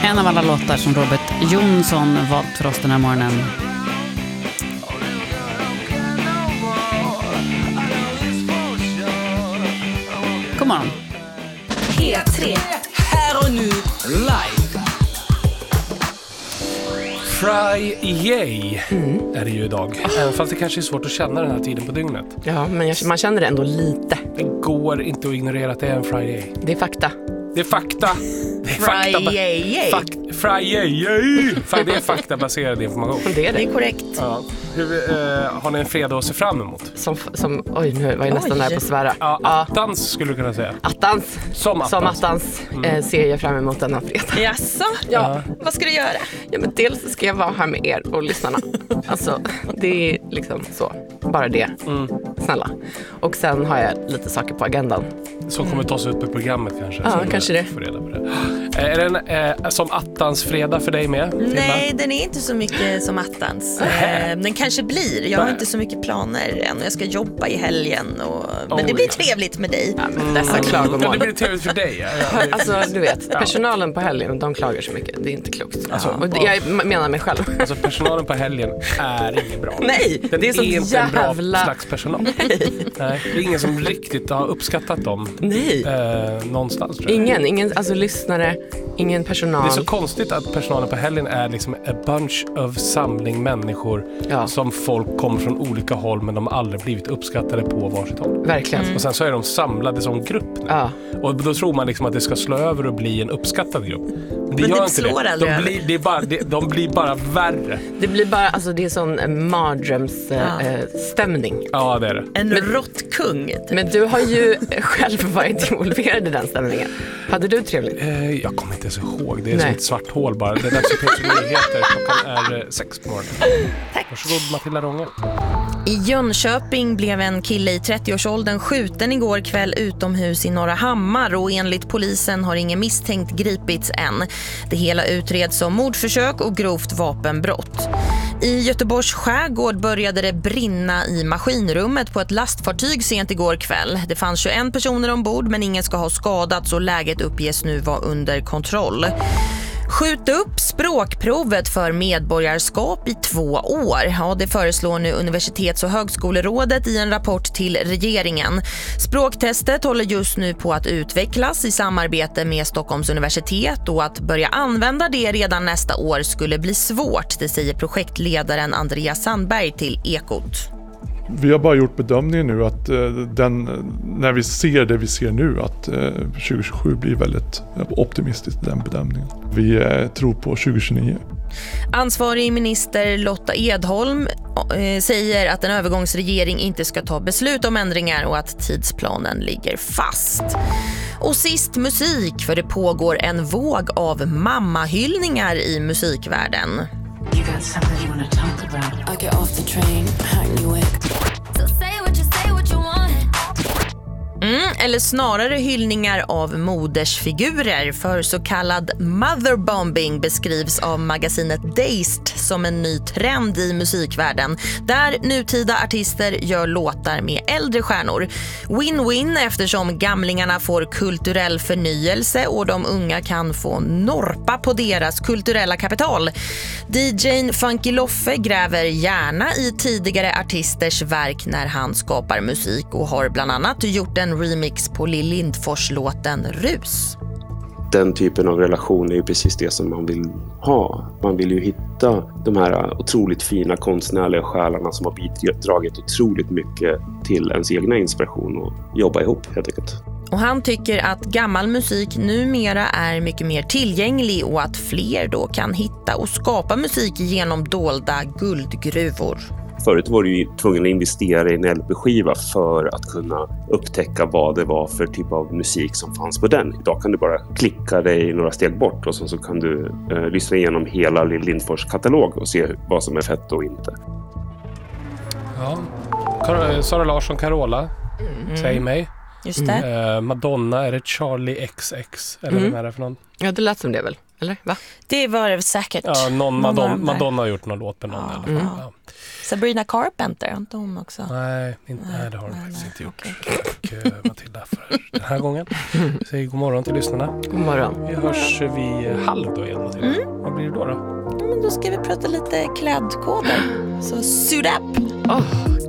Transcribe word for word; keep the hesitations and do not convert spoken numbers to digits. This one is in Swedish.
En av alla låtar som Robert Jonsson valt för oss den här morgonen. God morgon. P tre. Här och nu live. Friday mm. är det ju idag. Även fast det kanske är svårt att känna den här tiden på dygnet. Ja, men jag, man känner det ändå lite. Det går inte att ignorera att det är en Friday. Det är fakta. Det är fakta. Det är Friday. Fakta. Friday. Fan, det är faktabaserad information. Det är det. Det är korrekt. Ja. Hur, eh, har ni en fredag att se fram emot? Som, som, oj, nu var jag nästan Oj. där på att svära. Ja, attans skulle du kunna säga. Attans. Som attans. Som attans mm. eh, ser jag fram emot denna fredag. Jaså? Ja. Vad ska du göra? Ja, men dels ska jag vara här med er och lyssnarna. Alltså, det är liksom så. Bara det. Mm. Snälla. Och sen har jag lite saker på agendan. Som kommer tas ut på programmet kanske. Ja, kanske det. Får reda på det. Är den eh, som attans fredag för dig med? Nej, den är inte så mycket som attans. Eh, den kanske blir. Jag har inte så mycket planer än. Jag ska jobba i helgen. Och... Men Oj. det blir trevligt med dig. Ja, men dessa klagomål. Ja, det blir trevligt för dig. Ja, ja, det... Alltså, du vet, personalen på helgen, de klagar så mycket. Det är inte klokt. Alltså, och det, jag menar mig själv. Alltså, personalen på helgen är inget bra. Nej, den det är så är inte jävla... en bra slags personal. Nej. Nej, det är ingen som riktigt har uppskattat dem. Nej. Eh, någonstans, tror jag. Ingen, ingen, alltså lyssnare, ingen personal. Det är så konstigt att personalen på helgen är liksom a bunch of samling människor ja. som folk kommer från olika håll men de har aldrig blivit uppskattade på varsitt håll. Verkligen. Mm. Och sen så är de samlade som grupp nu. Ja. Och då tror man liksom att det ska slå över och bli en uppskattad grupp. Men det men gör det inte slår det. aldrig De blir, det är bara, det, de blir bara värre. Det blir bara, alltså det är sån mardrömsstämning. Ja. Eh, ja, det är det. En råttkung. Typ. Men du har ju själv varit involverad i den stämningen. Hade du trevligt? Eh, jag kommer inte ens ihåg. Det är Nej. som ett svart hål bara. Det är dags för P tre Nyheter. Klockan är eh, sex på morgonen. Tack. Varsågod Matilda Rånge. I Jönköping blev en kille i trettioårsåldern skjuten igår kväll utomhus i Norra Hammar och enligt polisen har ingen misstänkt gripits än. Det hela utreds som mordförsök och grovt vapenbrott. I Göteborgs skärgård började det brinna i maskinrummet på ett lastfartyg sent igår kväll. Det fanns tjugoen personer ombord men ingen ska ha skadats och läget uppges nu vara under kontroll. Skjut upp språkprovet för medborgarskap i två år. Ja, det föreslår nu Universitets- och högskolerådet i en rapport till regeringen. Språktestet håller just nu på att utvecklas i samarbete med Stockholms universitet och att börja använda det redan nästa år skulle bli svårt, det säger projektledaren Andreas Sandberg till Ekot. Vi har bara gjort bedömningen nu att eh, den, när vi ser det vi ser nu att eh, tjugo tjugosju blir väldigt optimistiskt den bedömningen. Vi eh, tror på tjugo tjugonio. Ansvarig minister Lotta Edholm eh, säger att en övergångsregering inte ska ta beslut om ändringar och att tidsplanen ligger fast. Och sist musik, för det pågår en våg av mammahyllningar i musikvärlden. You got something you want to talk about. I get off the train, hang you with. So say what you say what you want. Mm, eller snarare hyllningar av modersfigurer, för så kallad motherbombing beskrivs av magasinet Dazed som en ny trend i musikvärlden där nutida artister gör låtar med äldre stjärnor. Win-win eftersom gamlingarna får kulturell förnyelse och de unga kan få norpa på deras kulturella kapital. D J:n Funky Loffe gräver gärna i tidigare artisters verk när han skapar musik och har bland annat gjort en remix på Lill Lindfors-låten Rus. Den typen av relation är ju precis det som man vill ha. Man vill ju hitta de här otroligt fina konstnärliga själarna som har bidragit otroligt mycket till ens egna inspiration och jobba ihop helt enkelt. Och han tycker att gammal musik numera är mycket mer tillgänglig och att fler då kan hitta och skapa musik genom dolda guldgruvor. Förut var du ju tvungen att investera i en L P-skiva för att kunna upptäcka vad det var för typ av musik som fanns på den. Idag kan du bara klicka dig några steg bort och så, så kan du eh, lyssna igenom hela Lill Lindfors katalog och se vad som är fett och inte. Ja. Sara Larsson, Carola, mm. säg mig. Just det. Eh, Madonna, är det Charlie X X? Eller Mm. vem är det för någon? Ja, det lät som det väl, eller? Va? Det var det säkert. Ja, någon Någon Madonna, av dem där. Madonna har gjort någon låt med någon i alla fall. Mm. Ja. Sabrina Carpenter, har inte hon också? Nej, inte, nej, det har hon nej, faktiskt nej, inte gjort. okej. Tack eh, Matilda för den här gången. Vi säger god morgon till lyssnarna. God morgon. Vi hörs vid halv då igen, Matilda. Mm. Vad blir det då då? Ja, men då ska vi prata lite klädkoder. Så suit up! Åh,